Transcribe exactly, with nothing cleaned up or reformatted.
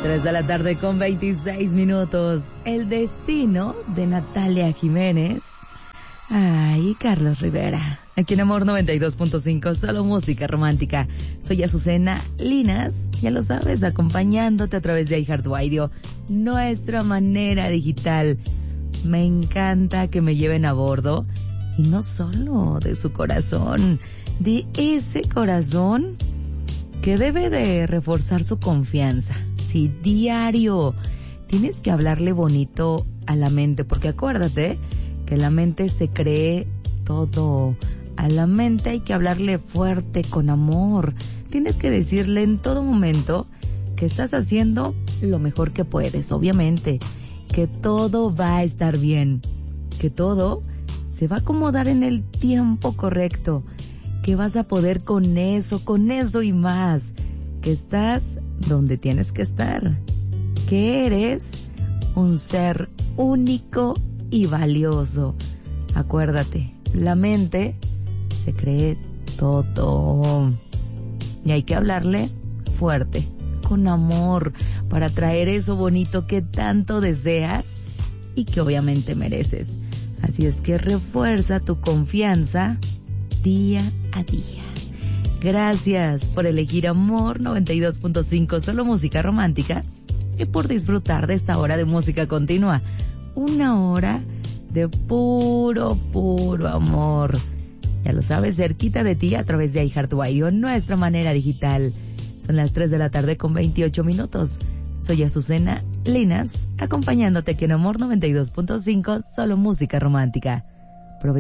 tres de la tarde con veintiséis minutos. El destino de Natalia Jiménez. Ay, Carlos Rivera. Aquí en Amor noventa y dos punto cinco, solo música romántica. Soy Azucena Linas, ya lo sabes, acompañándote a través de iHeartRadio, nuestra manera digital. Me encanta que me lleven a bordo, y no solo de su corazón, de ese corazón que debe de reforzar su confianza. Sí, diario tienes que hablarle bonito a la mente, porque acuérdate que la mente se cree todo. A la mente hay que hablarle fuerte, con amor. Tienes que decirle en todo momento que estás haciendo lo mejor que puedes, obviamente, que todo va a estar bien, que todo se va a acomodar en el tiempo correcto, que vas a poder con eso, con eso y más, que estás donde tienes que estar, que eres un ser único y valioso. Acuérdate, la mente se cree todo y hay que hablarle fuerte, con amor, para traer eso bonito que tanto deseas y que obviamente mereces. Así es que refuerza tu confianza día a día. Gracias por elegir Amor noventa y dos punto cinco, solo música romántica, y por disfrutar de esta hora de música continua. Una hora de puro, puro amor. Ya lo sabes, cerquita de ti a través de iHeartRadio, nuestra manera digital. Son las tres de la tarde con veintiocho minutos. Soy Azucena Linas, acompañándote aquí en Amor noventa y dos punto cinco, solo música romántica.